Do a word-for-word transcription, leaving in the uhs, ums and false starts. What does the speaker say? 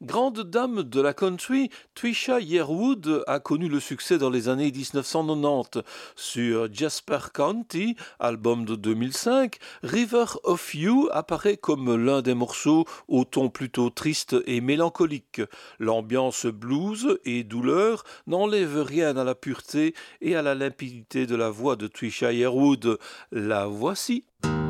Grande dame de la country, Trisha Yearwood a connu le succès dans les années dix-neuf cent quatre-vingt-dix. Sur Jasper County, album de deux mille cinq, River of You apparaît comme l'un des morceaux au ton plutôt triste et mélancolique. L'ambiance blues et douleur n'enlève rien à la pureté et à la limpidité de la voix de Trisha Yearwood. La voici.